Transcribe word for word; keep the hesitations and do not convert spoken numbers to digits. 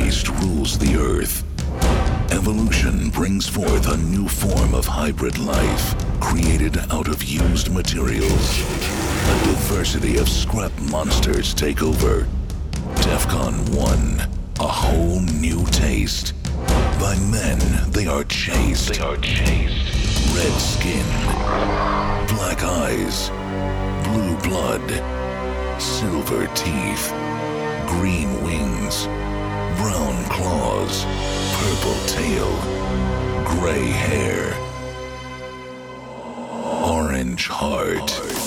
waste rules the earth, evolution brings forth a new form of hybrid life created out of used materials. A diversity of scrap monsters take over. DEFCON one, a whole new taste. By men, they are chased. They are chased. Red skin, black eyes, blue blood, silver teeth, green wings, brown claws, purple tail, gray hair, orange heart.